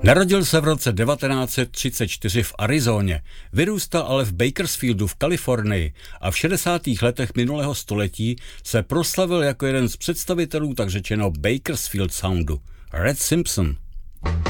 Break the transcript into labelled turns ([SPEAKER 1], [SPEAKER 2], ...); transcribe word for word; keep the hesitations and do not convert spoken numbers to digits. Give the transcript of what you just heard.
[SPEAKER 1] Narodil se v roce devatenáct set třicet čtyři v Arizoně, vyrůstal ale v Bakersfieldu v Kalifornii a v šedesátých letech minulého století se proslavil jako jeden z představitelů tak řečeno Bakersfield Soundu, Red Simpson.